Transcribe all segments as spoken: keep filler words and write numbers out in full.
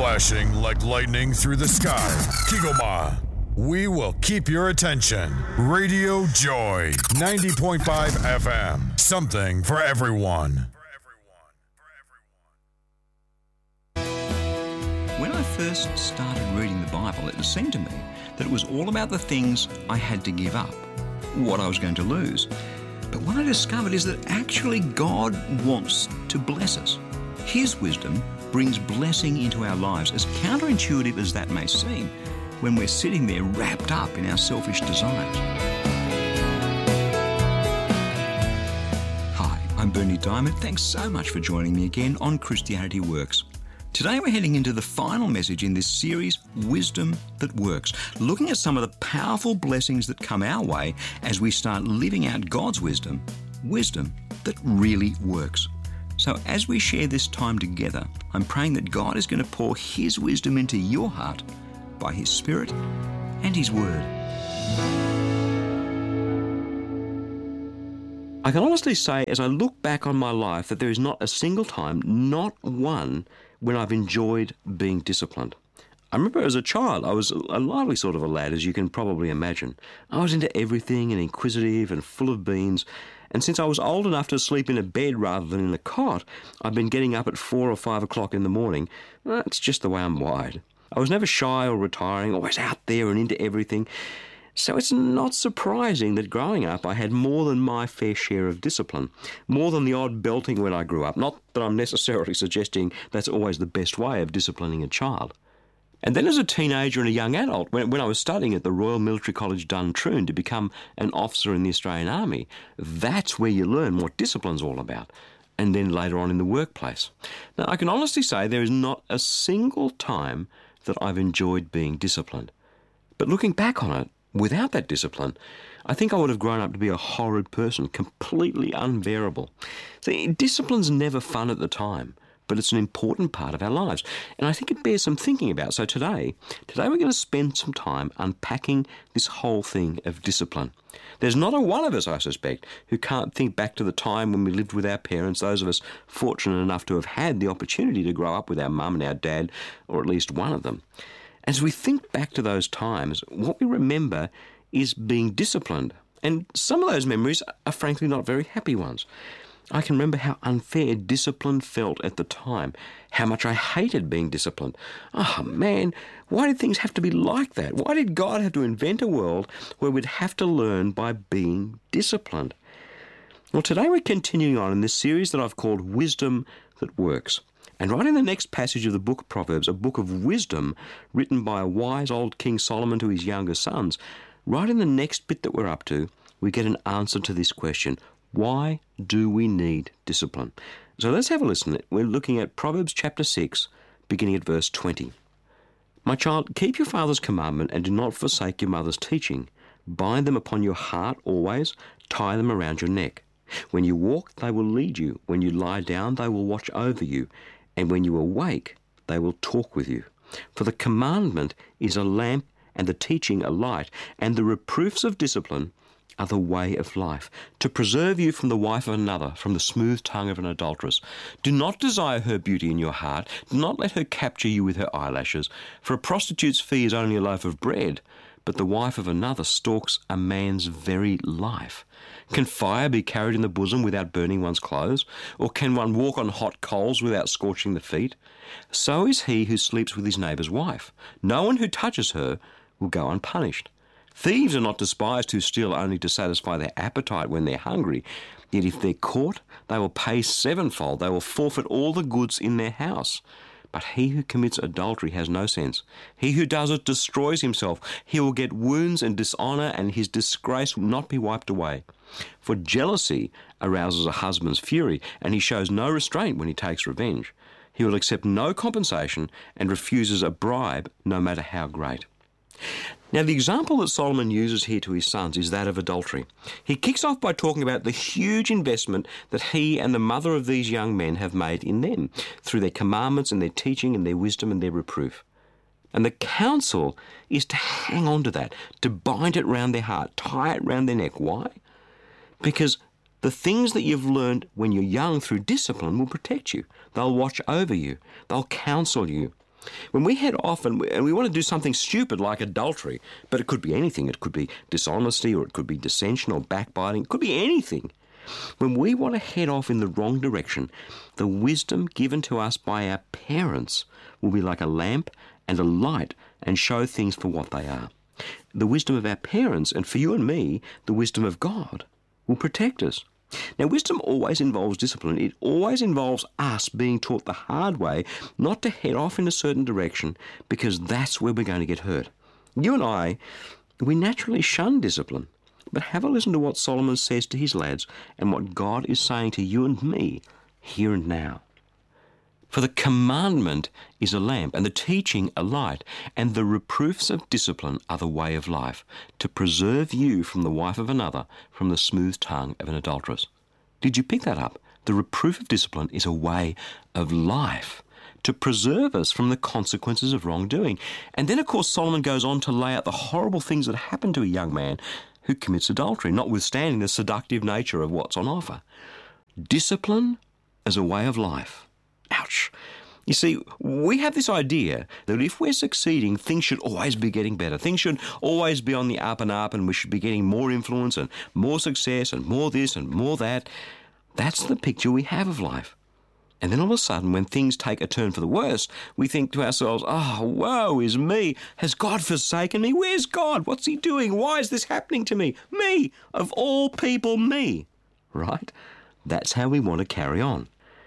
Flashing like lightning through the sky. Kigoma. We will keep your attention. Radio Joy, ninety point five F M. Something for everyone. When I first started reading the Bible, it seemed to me that it was all about the things I had to give up, what I was going to lose. But what I discovered is that actually God wants to bless us. His wisdom brings blessing into our lives, as counterintuitive as that may seem, when we're sitting there wrapped up in our selfish desires. Hi, I'm Bernie Diamond. Thanks so much for joining me again on Christianity Works. Today we're heading into the final message in this series, Wisdom That Works, looking at some of the powerful blessings that come our way as we start living out God's wisdom, wisdom that really works. So as we share this time together, I'm praying that God is going to pour His wisdom into your heart by His Spirit and His Word. I can honestly say, as I look back on my life, that there is not a single time, not one, when I've enjoyed being disciplined. I remember as a child, I was a lively sort of a lad, as you can probably imagine. I was into everything and inquisitive and full of beans. And since I was old enough to sleep in a bed rather than in a cot, I've been getting up at four or five o'clock in the morning. That's just the way I'm wired. I was never shy or retiring, always out there and into everything. So it's not surprising that growing up I had more than my fair share of discipline, more than the odd belting when I grew up. Not that I'm necessarily suggesting that's always the best way of disciplining a child. And then as a teenager and a young adult, when, when I was studying at the Royal Military College Duntroon to become an officer in the Australian Army, that's where you learn what discipline's all about. And then later on in the workplace. Now, I can honestly say there is not a single time that I've enjoyed being disciplined. But looking back on it, without that discipline, I think I would have grown up to be a horrid person, completely unbearable. See, discipline's never fun at the time, but it's an important part of our lives. And I think it bears some thinking about. So today, today we're going to spend some time unpacking this whole thing of discipline. There's not a one of us, I suspect, who can't think back to the time when we lived with our parents, those of us fortunate enough to have had the opportunity to grow up with our mum and our dad, or at least one of them. As we think back to those times, what we remember is being disciplined. And some of those memories are frankly not very happy ones. I can remember how unfair discipline felt at the time, how much I hated being disciplined. Oh man, why did things have to be like that? Why did God have to invent a world where we'd have to learn by being disciplined? Well, today we're continuing on in this series that I've called Wisdom That Works. And right in the next passage of the book of Proverbs, a book of wisdom written by a wise old King Solomon to his younger sons, right in the next bit that we're up to, we get an answer to this question. Why do we need discipline? So let's have a listen. We're looking at Proverbs chapter six, beginning at verse twenty. My child, keep your father's commandment and do not forsake your mother's teaching. Bind them upon your heart always, tie them around your neck. When you walk, they will lead you. When you lie down, they will watch over you. And when you awake, they will talk with you. For the commandment is a lamp and the teaching a light, and the reproofs of discipline are the way of life, to preserve you from the wife of another, from the smooth tongue of an adulteress. Do not desire her beauty in your heart. Do not let her capture you with her eyelashes. For a prostitute's fee is only a loaf of bread, but the wife of another stalks a man's very life. Can fire be carried in the bosom without burning one's clothes? Or can one walk on hot coals without scorching the feet? So is he who sleeps with his neighbour's wife. No one who touches her will go unpunished. Thieves are not despised who steal only to satisfy their appetite when they're hungry. Yet if they're caught, they will pay sevenfold. They will forfeit all the goods in their house. But he who commits adultery has no sense. He who does it destroys himself. He will get wounds and dishonour, and his disgrace will not be wiped away. For jealousy arouses a husband's fury, and he shows no restraint when he takes revenge. He will accept no compensation and refuses a bribe, no matter how great. Now, the example that Solomon uses here to his sons is that of adultery. He kicks off by talking about the huge investment that he and the mother of these young men have made in them through their commandments and their teaching and their wisdom and their reproof. And the counsel is to hang on to that, to bind it round their heart, tie it round their neck. Why? Because the things that you've learned when you're young through discipline will protect you. They'll watch over you. They'll counsel you. When we head off and we, and we want to do something stupid like adultery, but it could be anything. It could be dishonesty, or it could be dissension or backbiting. It could be anything. When we want to head off in the wrong direction, the wisdom given to us by our parents will be like a lamp and a light and show things for what they are. The wisdom of our parents, and for you and me, the wisdom of God, will protect us. Now, wisdom always involves discipline. It always involves us being taught the hard way not to head off in a certain direction, because that's where we're going to get hurt. You and I, we naturally shun discipline. But have a listen to what Solomon says to his lads and what God is saying to you and me here and now. For the commandment is a lamp, and the teaching a light, and the reproofs of discipline are the way of life, to preserve you from the wife of another, from the smooth tongue of an adulteress. Did you pick that up? The reproof of discipline is a way of life, to preserve us from the consequences of wrongdoing. And then, of course, Solomon goes on to lay out the horrible things that happen to a young man who commits adultery, notwithstanding the seductive nature of what's on offer. Discipline as a way of life. Ouch. You see, we have this idea that if we're succeeding, things should always be getting better. Things should always be on the up and up, and we should be getting more influence and more success and more this and more that. That's the picture we have of life. And then all of a sudden, when things take a turn for the worse, we think to ourselves, oh, woe is me. Has God forsaken me? Where's God? What's he doing? Why is this happening to me? Me, of all people, me. Right? That's how we want to carry on.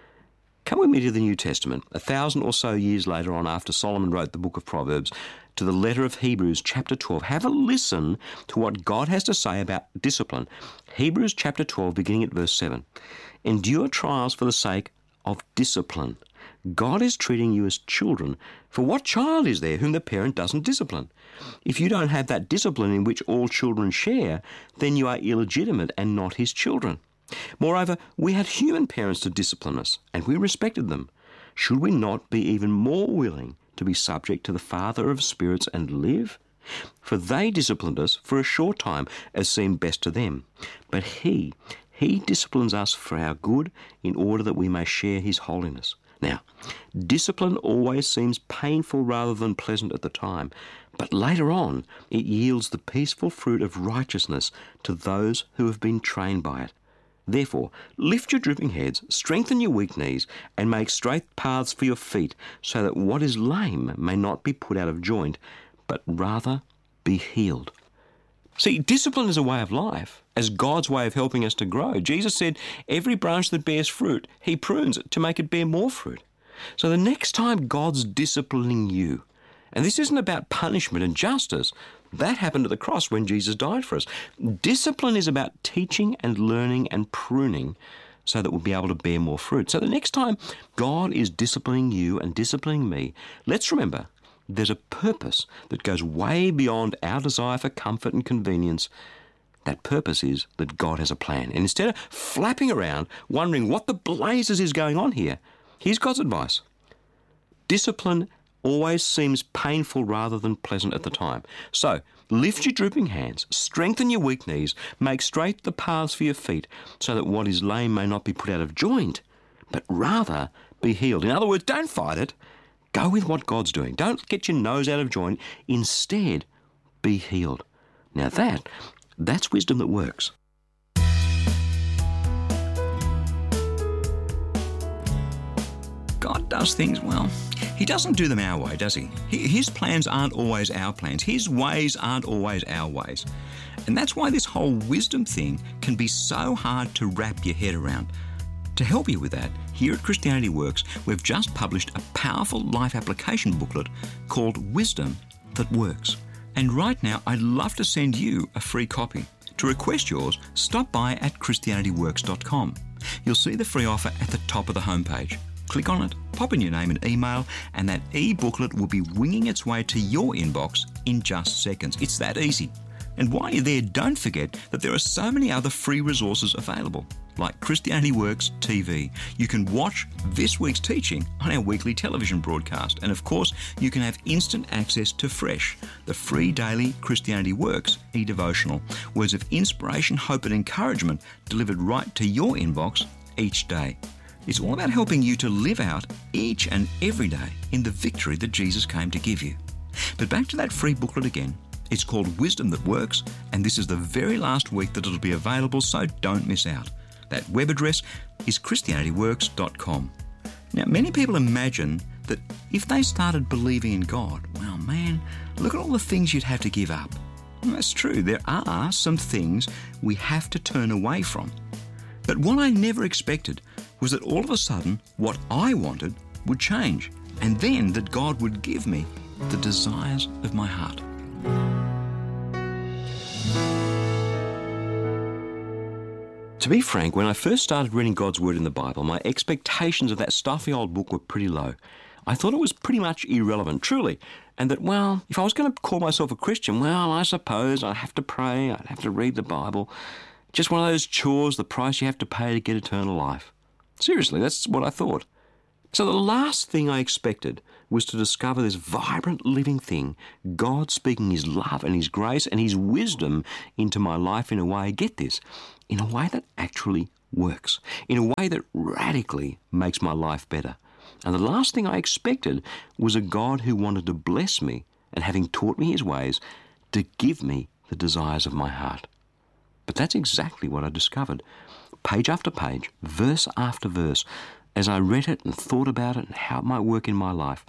Come with me to the New Testament, a thousand or so years later on, after Solomon wrote the book of Proverbs, to the letter of Hebrews chapter twelve. Have a listen to what God has to say about discipline. Hebrews chapter twelve, beginning at verse seven. Endure trials for the sake of discipline. God is treating you as children. For what child is there whom the parent doesn't discipline? If you don't have that discipline in which all children share, then you are illegitimate and not his children. Moreover, we had human parents to discipline us, and we respected them. Should we not be even more willing to be subject to the Father of spirits and live? For they disciplined us for a short time, as seemed best to them. But he, he disciplines us for our good, in order that we may share his holiness. Now, discipline always seems painful rather than pleasant at the time, but later on it yields the peaceful fruit of righteousness to those who have been trained by it. Therefore, lift your drooping heads, strengthen your weak knees, and make straight paths for your feet, so that what is lame may not be put out of joint, but rather be healed. See, discipline is a way of life, as God's way of helping us to grow. Jesus said, every branch that bears fruit, he prunes it to make it bear more fruit. So the next time God's disciplining you, and this isn't about punishment and justice, that happened at the cross when Jesus died for us. Discipline is about teaching and learning and pruning so that we'll be able to bear more fruit. So the next time God is disciplining you and disciplining me, let's remember there's a purpose that goes way beyond our desire for comfort and convenience. That purpose is that God has a plan. And instead of flapping around, wondering what the blazes is going on here, here's God's advice. Discipline always seems painful rather than pleasant at the time. So, lift your drooping hands, strengthen your weak knees, make straight the paths for your feet, so that what is lame may not be put out of joint, but rather be healed. In other words, don't fight it. Go with what God's doing. Don't get your nose out of joint. Instead, be healed. Now that, that's wisdom that works. God does things well. He doesn't do them our way, does he? His plans aren't always our plans. His ways aren't always our ways. And that's why this whole wisdom thing can be so hard to wrap your head around. To help you with that, here at Christianity Works, we've just published a powerful life application booklet called Wisdom That Works. And right now, I'd love to send you a free copy. To request yours, stop by at christianity works dot com. You'll see the free offer at the top of the homepage. Click on it, pop in your name and email, and that e-booklet will be winging its way to your inbox in just seconds. It's that easy. And while you're there, don't forget that there are so many other free resources available, like Christianity Works T V. You can watch this week's teaching on our weekly television broadcast. And of course, you can have instant access to Fresh, the free daily Christianity Works e-devotional. Words of inspiration, hope and encouragement delivered right to your inbox each day. It's all about helping you to live out each and every day in the victory that Jesus came to give you. But back to that free booklet again. It's called Wisdom That Works, and this is the very last week that it'll be available, so don't miss out. That web address is christianity works dot com. Now, many people imagine that if they started believing in God, well, man, look at all the things you'd have to give up. Well, that's true. There are some things we have to turn away from. But what I never expected was that all of a sudden, what I wanted would change, and then that God would give me the desires of my heart. To be frank, when I first started reading God's Word in the Bible, my expectations of that stuffy old book were pretty low. I thought it was pretty much irrelevant, truly, and that, well, if I was going to call myself a Christian, well, I suppose I'd have to pray, I'd have to read the Bible. Just one of those chores, the price you have to pay to get eternal life. Seriously, that's what I thought. So the last thing I expected was to discover this vibrant living thing, God speaking His love and His grace and His wisdom into my life in a way, get this, in a way that actually works, in a way that radically makes my life better. And the last thing I expected was a God who wanted to bless me and, having taught me His ways, to give me the desires of my heart. But that's exactly what I discovered. Page after page, verse after verse, as I read it and thought about it and how it might work in my life,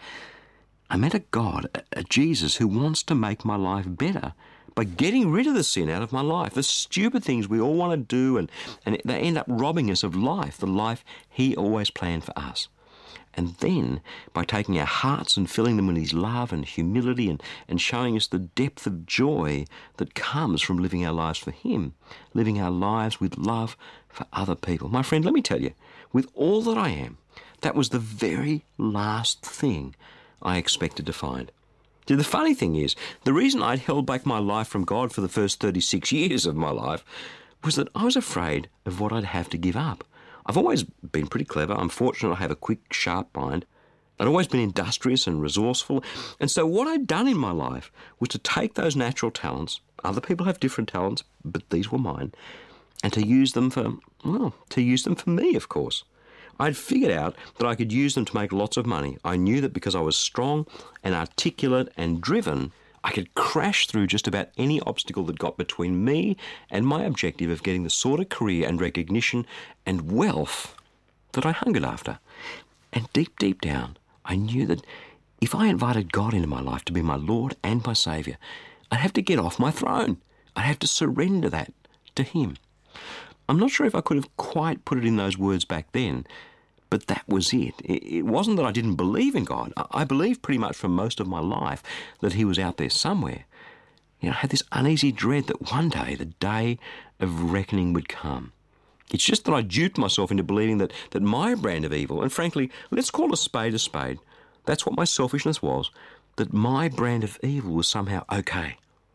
I met a God, a, a Jesus, who wants to make my life better by getting rid of the sin out of my life, the stupid things we all want to do, and, and they end up robbing us of life, the life He always planned for us. And then, by taking our hearts and filling them with His love and humility and, and showing us the depth of joy that comes from living our lives for Him, living our lives with love for other people. My friend, let me tell you, with all that I am, that was the very last thing I expected to find. See, the funny thing is, the reason I'd held back my life from God for the first thirty-six years of my life was that I was afraid of what I'd have to give up. I've always been pretty clever. I'm fortunate I have a quick, sharp mind. I'd always been industrious and resourceful. And so what I'd done in my life was to take those natural talents, other people have different talents, but these were mine, and to use them for, well, to use them for me, of course. I'd figured out that I could use them to make lots of money. I knew that because I was strong and articulate and driven, I could crash through just about any obstacle that got between me and my objective of getting the sort of career and recognition and wealth that I hungered after. And deep, deep down, I knew that if I invited God into my life to be my Lord and my Saviour, I'd have to get off my throne. I'd have to surrender that to Him. I'm not sure if I could have quite put it in those words back then, but that was it. It wasn't that I didn't believe in God. I believed pretty much for most of my life that He was out there somewhere. You know, I had this uneasy dread that one day the day of reckoning would come. It's just that I duped myself into believing that, that my brand of evil, and frankly, let's call a spade a spade, that's what my selfishness was, that my brand of evil was somehow okay.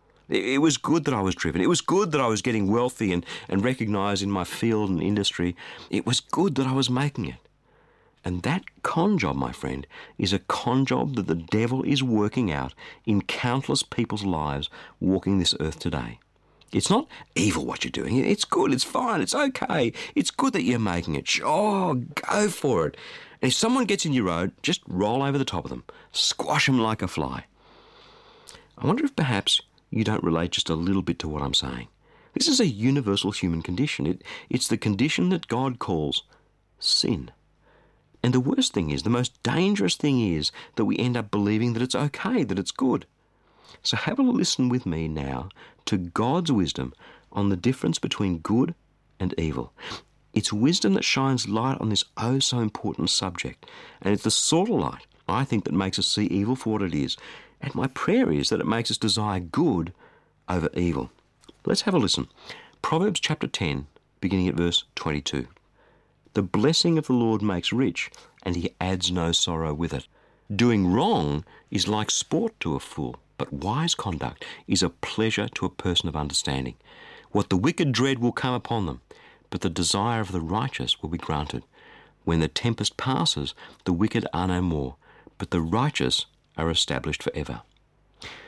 It was good that I was driven. It was good that I was getting wealthy and, and recognised in my field and industry. It was good that I was making it. And that con job, my friend, is a con job that the devil is working out in countless people's lives walking this earth today. It's not evil what you're doing. It's good. It's fine. It's okay. It's good that you're making it. Sure, go for it. And if someone gets in your road, just roll over the top of them. Squash them like a fly. I wonder if perhaps you don't relate just a little bit to what I'm saying. This is a universal human condition. It, it's the condition that God calls sin. And the worst thing is, the most dangerous thing is that we end up believing that it's okay, that it's good. So have a listen with me now to God's wisdom on the difference between good and evil. It's wisdom that shines light on this oh so important subject. And it's the sort of light, I think, that makes us see evil for what it is. And my prayer is that it makes us desire good over evil. Let's have a listen. Proverbs chapter ten, beginning at verse twenty-two. The blessing of the Lord makes rich, and He adds no sorrow with it. Doing wrong is like sport to a fool, but wise conduct is a pleasure to a person of understanding. What the wicked dread will come upon them, but the desire of the righteous will be granted. When the tempest passes, the wicked are no more, but the righteous are established forever.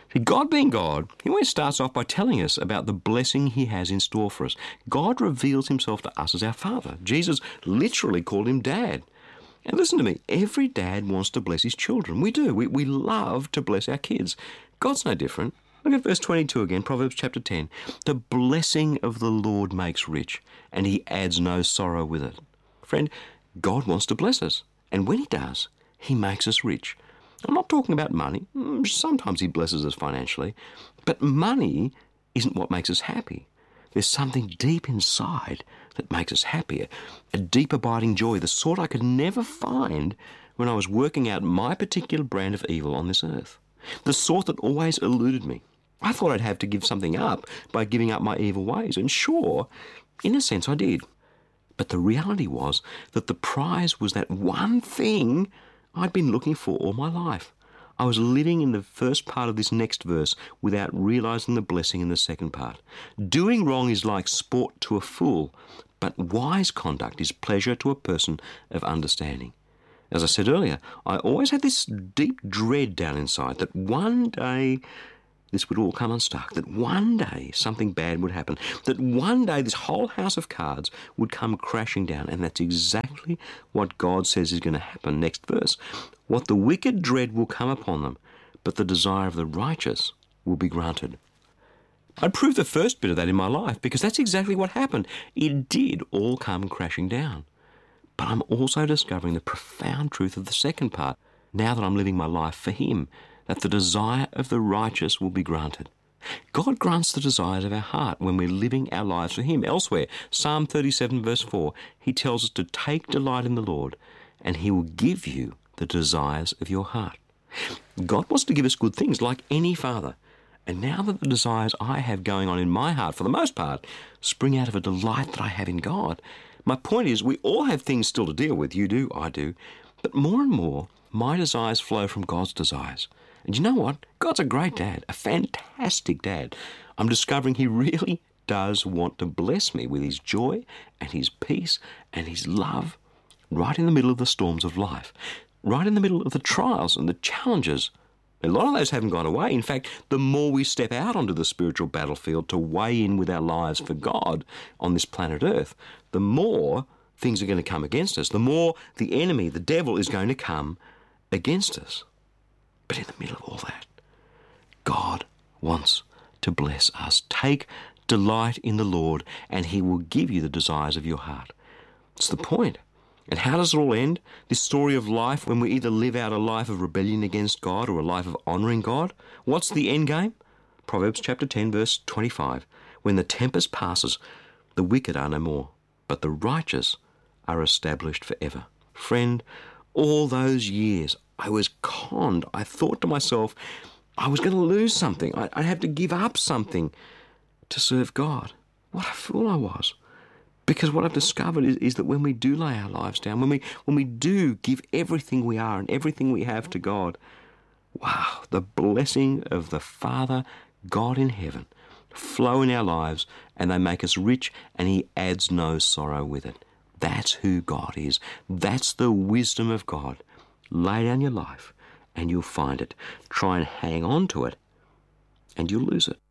See, God being God, he always starts off by telling us about the blessing he has in store for us. God reveals himself to us as our Father. Jesus literally called him Dad. And listen to me, every dad wants to bless his children. We do. We, we love to bless our kids. God's no different. Look at verse twenty-two again, Proverbs chapter ten. The blessing of the Lord makes rich, and he adds no sorrow with it. Friend, God wants to bless us. And when he does, he makes us rich. I'm not talking about money. Sometimes he blesses us financially. But money isn't what makes us happy. There's something deep inside that makes us happier, a deep abiding joy, the sort I could never find when I was working out my particular brand of evil on this earth, the sort that always eluded me. I thought I'd have to give something up by giving up my evil ways, and sure, in a sense I did. But the reality was that the prize was that one thing I'd been looking for all my life. I was living in the first part of this next verse without realizing the blessing in the second part. Doing wrong is like sport to a fool, but wise conduct is pleasure to a person of understanding. As I said earlier, I always had this deep dread down inside that one day this would all come unstuck, that one day something bad would happen, that one day this whole house of cards would come crashing down, and that's exactly what God says is going to happen. Next verse. What the wicked dread will come upon them, but the desire of the righteous will be granted. I'd prove the first bit of that in my life, because that's exactly what happened. It did all come crashing down. But I'm also discovering the profound truth of the second part, now that I'm living my life for him, that the desire of the righteous will be granted. God grants the desires of our heart when we're living our lives for him. Elsewhere, Psalm thirty-seven verse four, he tells us to take delight in the Lord, and he will give you the desires of your heart. God wants to give us good things like any father. And now that the desires I have going on in my heart, for the most part, spring out of a delight that I have in God, my point is we all have things still to deal with. You do, I do. But more and more, my desires flow from God's desires. And you know what? God's a great dad, a fantastic dad. I'm discovering he really does want to bless me with his joy and his peace and his love right in the middle of the storms of life, right in the middle of the trials and the challenges. A lot of those haven't gone away. In fact, the more we step out onto the spiritual battlefield to weigh in with our lives for God on this planet Earth, the more things are going to come against us, the more the enemy, the devil, is going to come against us. But in the middle of all that, God wants to bless us. Take delight in the Lord, and he will give you the desires of your heart. It's the point. And how does it all end? This story of life when we either live out a life of rebellion against God or a life of honouring God? What's the end game? Proverbs chapter ten, verse twenty-five. When the tempest passes, the wicked are no more, but the righteous are established forever. Friend, all those years I was conned. I thought to myself, I was going to lose something. I'd have to give up something to serve God. What a fool I was. Because what I've discovered is, is that when we do lay our lives down, when we when we do give everything we are and everything we have to God, wow, the blessing of the Father, God in heaven, flow in our lives, and they make us rich, and he adds no sorrow with it. That's who God is. That's the wisdom of God. Lay down your life, and you'll find it. Try and hang on to it, and you'll lose it.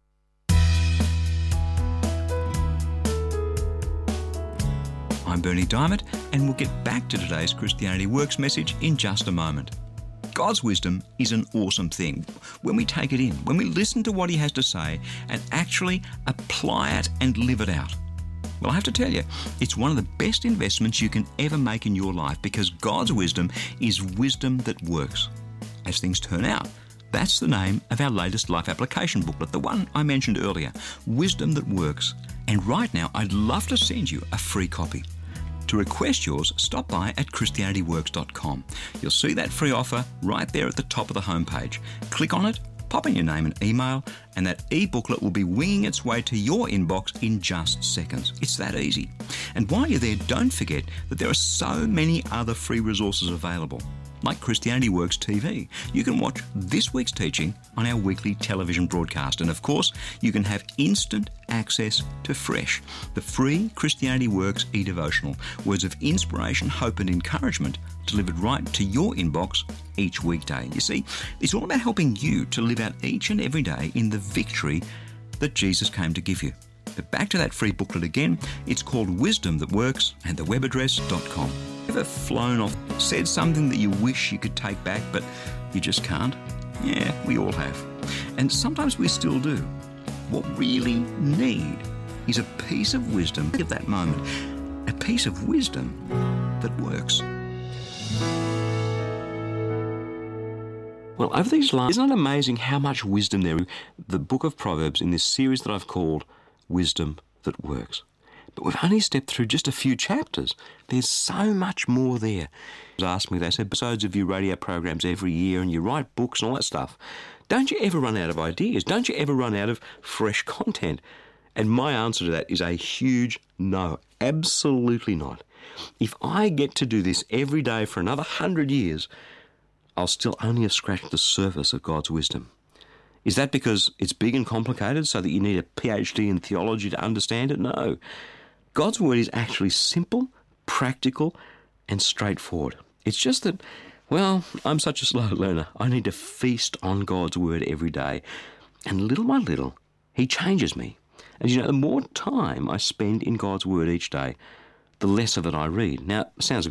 I'm Bernie Diamond, and we'll get back to today's Christianity Works message in just a moment. God's wisdom is an awesome thing when we take it in, when we listen to what he has to say and actually apply it and live it out. Well, I have to tell you, it's one of the best investments you can ever make in your life, because God's wisdom is wisdom that works. As things turn out, that's the name of our latest life application booklet, the one I mentioned earlier, Wisdom That Works. And right now, I'd love to send you a free copy. To request yours, stop by at christianity works dot com. You'll see that free offer right there at the top of the homepage. Click on it, pop in your name and email, and that e-booklet will be winging its way to your inbox in just seconds. It's that easy. And while you're there, don't forget that there are so many other free resources available. like Christianity Works T V. You can watch this week's teaching on our weekly television broadcast. And of course, you can have instant access to Fresh, the free Christianity Works e-devotional. Words of inspiration, hope and encouragement delivered right to your inbox each weekday. You see, it's all about helping you to live out each and every day in the victory that Jesus came to give you. But back to that free booklet again. It's called Wisdom That Works, and the web address .com. Ever flown off, said something that you wish you could take back, but you just can't? Yeah, we all have. And sometimes we still do. What we really need is a piece of wisdom of that moment, a piece of wisdom that works. Well, over these last, isn't it amazing how much wisdom there is? The book of Proverbs in this series that I've called Wisdom That Works. But we've only stepped through just a few chapters. There's so much more there. They asked me, they said, episodes of your radio programs every year and you write books and all that stuff. Don't you ever run out of ideas? Don't you ever run out of fresh content? And my answer to that is a huge no. Absolutely not. If I get to do this every day for another hundred years, I'll still only have scratched the surface of God's wisdom. Is that because it's big and complicated so that you need a P H D in theology to understand it? No. God's word is actually simple, practical, and straightforward. It's just that, well, I'm such a slow learner. I need to feast on God's word every day. And little by little, he changes me. And you know, the more time I spend in God's word each day, the less of it I read. Now, it sounds